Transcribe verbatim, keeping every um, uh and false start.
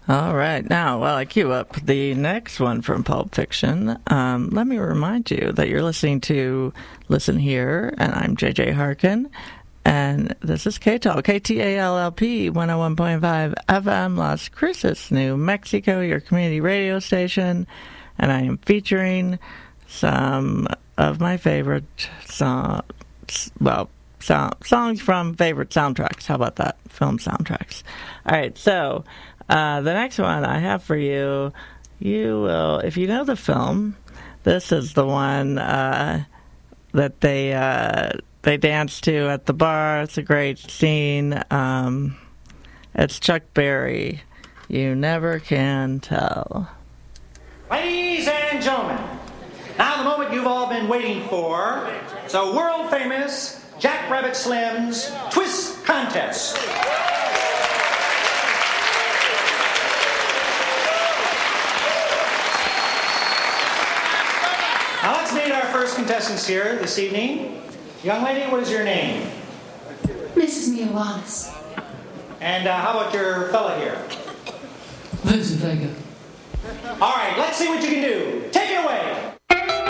All right. Now, while I queue up the next one from Pulp Fiction, um, let me remind you that you're listening to Listen Here, and I'm J J Harkin, and this is K-Talk, K T A L L P one oh one point five F M, Las Cruces, New Mexico, your community radio station, and I am featuring some of my favorite songs, well, so- songs from favorite soundtracks. How about that? Film soundtracks. All right, so... Uh, the next one I have for you, you will, if you know the film, this is the one uh, that they uh, they dance to at the bar. It's a great scene. Um, it's Chuck Berry. You Never Can Tell. Ladies and gentlemen, now the moment you've all been waiting for. It's a world-famous Jack Rabbit Slim's Twist Contest. Now let's meet our first contestants here this evening. Young lady, what is your name? Missus Mia Wallace. And uh, how about your fella here? Vincent Vega. All right, let's see what you can do.